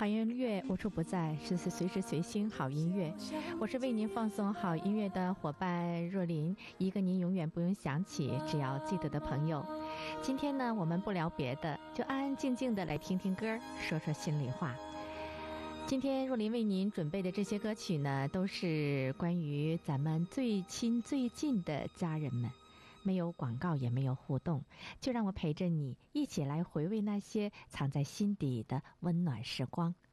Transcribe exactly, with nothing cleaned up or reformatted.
好音乐无处不在，是随时随心好音乐。我是为您放送好音乐的伙伴若琳，一个您永远不用想起，只要记得的朋友。今天呢，我们不聊别的，就安安静静的来听听歌，说说心里话。今天若琳为您准备的这些歌曲呢，都是关于咱们最亲最近的家人们，没有广告也没有互动，就让我陪着你一起来回味那些藏在心底的温暖时光。